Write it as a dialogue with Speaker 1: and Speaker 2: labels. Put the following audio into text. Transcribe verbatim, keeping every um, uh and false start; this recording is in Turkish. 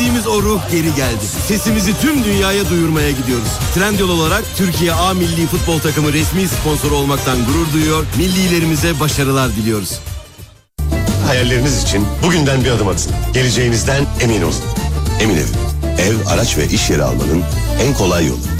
Speaker 1: özlediğimiz o ruh geri geldi. Sesimizi tüm dünyaya duyurmaya gidiyoruz. Trendyol olarak Türkiye A Milli Futbol Takımı resmi sponsoru olmaktan gurur duyuyor. Millilerimize başarılar diliyoruz.
Speaker 2: Hayalleriniz için bugünden bir adım atın. Geleceğinizden emin olun. Emin Ev, ev, araç ve iş yeri almanın en kolay yolu.